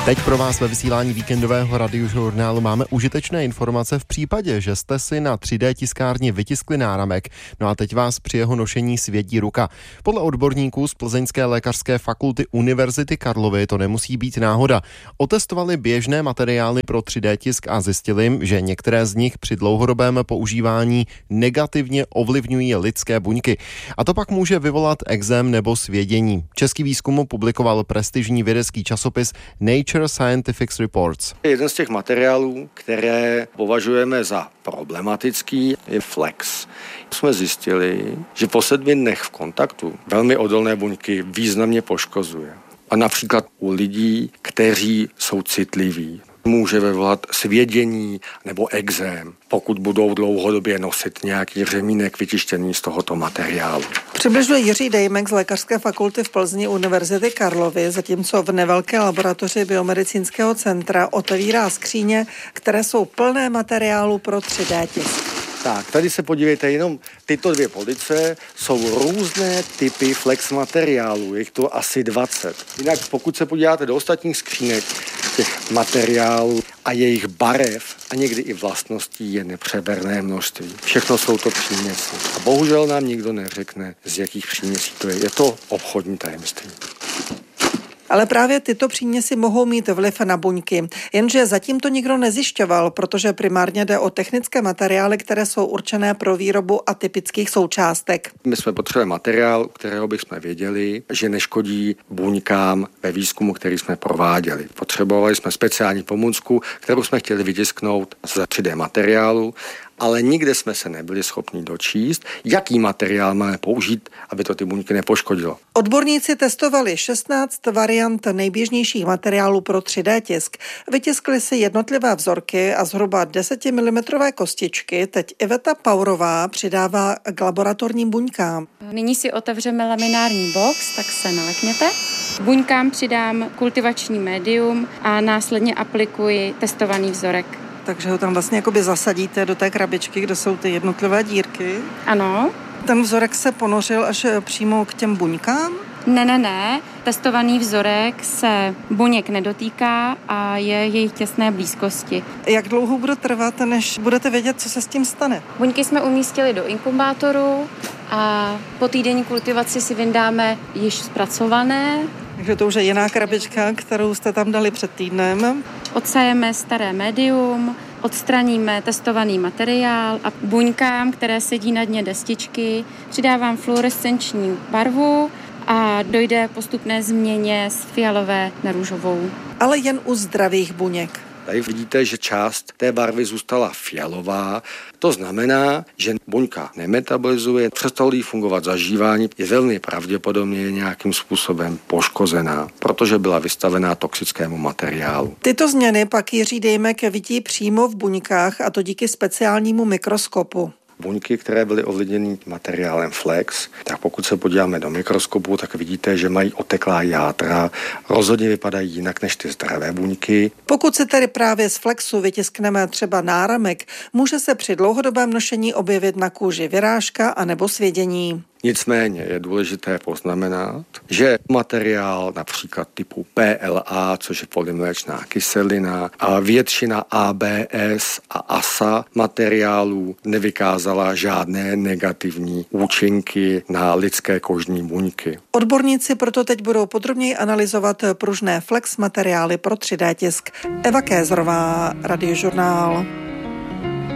Teď pro vás ve vysílání víkendového radiožurnálu máme užitečné informace v případě, že jste si na 3D tiskárně vytiskli náramek, no a teď vás při jeho nošení svědí ruka. Podle odborníků z Plzeňské lékařské fakulty Univerzity Karlovy to nemusí být náhoda. Otestovali běžné materiály pro 3D tisk a zjistili, že některé z nich při dlouhodobém používání negativně ovlivňují lidské buňky. A to pak může vyvolat ekzém nebo svědění. Český výzkum publikoval prestižní vědecký časopis Nature Scientific Reports. Jeden z těch materiálů, které považujeme za problematický, je flex. Jsme zjistili, že po 7 dnech v kontaktu velmi odolné buňky významně poškozuje. A například u lidí, kteří jsou citliví, může vyvolat svědění nebo ekzém, pokud budou dlouhodobě nosit nějaký řemínek vytištěný z tohoto materiálu. Přibližuje Jiří Dejmek z lékařské fakulty v Plzni Univerzity Karlovy, zatímco v nevelké laboratoři biomedicínského centra otevírá skříně, které jsou plné materiálu pro 3D tisk. Tak, tady se podívejte, jenom tyto 2 police jsou různé typy flex materiálů, je to asi 20. Jinak pokud se podíváte do ostatních skřínek těch materiálů a jejich barev a někdy i vlastností je nepřeberné množství. Všechno jsou to příměsi. A bohužel nám nikdo neřekne, z jakých příměsí to je. Je to obchodní tajemství. Ale právě tyto příměsi mohou mít vliv na buňky. Jenže zatím to nikdo nezjišťoval, protože primárně jde o technické materiály, které jsou určené pro výrobu atypických součástek. My jsme potřebovali materiál, kterého bychom věděli, že neškodí buňkám ve výzkumu, který jsme prováděli. Potřebovali jsme speciální pomůcku, kterou jsme chtěli vytisknout z 3D materiálu, ale nikde jsme se nebyli schopni dočíst, jaký materiál máme použít, aby to ty buňky nepoškodilo. Odborníci testovali 16 variant nejběžnějších materiálů pro 3D tisk. Vytiskli si jednotlivé vzorky a zhruba 10 mm kostičky teď Iveta Paurová přidává k laboratorním buňkám. Nyní si otevřeme laminární box, tak se nalekněte. Buňkám přidám kultivační médium a následně aplikuji testovaný vzorek. Takže ho tam vlastně jakoby zasadíte do té krabičky, kde jsou ty jednotlivé dírky. Ano. Ten vzorek se ponořil až přímo k těm buňkám? Ne. Testovaný vzorek se buněk nedotýká a je jejich těsné blízkosti. Jak dlouho bude trvat, než budete vědět, co se s tím stane? Buňky jsme umístili do inkubátoru a po týdenní kultivaci si vyndáme již zpracované. Takže to už je jiná krabička, kterou jste tam dali před týdnem. Odsajeme staré médium, odstraníme testovaný materiál a buňkám, které sedí na dně destičky, přidávám fluorescenční barvu a dojde postupné změně z fialové na růžovou. Ale jen u zdravých buněk. Tady vidíte, že část té barvy zůstala fialová. To znamená, že buňka nemetabolizuje, přestalo jí fungovat zažívání, je velmi pravděpodobně nějakým způsobem poškozená, protože byla vystavená toxickému materiálu. Tyto změny pak Jiří Dejmek vidí přímo v buňkách, a to díky speciálnímu mikroskopu. Buňky, které byly ovlivněny materiálem flex, tak pokud se podíváme do mikroskopu, tak vidíte, že mají oteklá játra, rozhodně vypadají jinak než ty zdravé buňky. Pokud si tedy právě z flexu vytiskneme třeba náramek, může se při dlouhodobém nošení objevit na kůži vyrážka anebo svědění. Nicméně je důležité poznamenat, že materiál například typu PLA, což je polymléčná kyselina, a většina ABS a ASA materiálů nevykázala žádné negativní účinky na lidské kožní buňky. Odborníci proto teď budou podrobněji analyzovat pružné flex materiály pro 3D tisk. Eva Kézrová, Radiožurnál.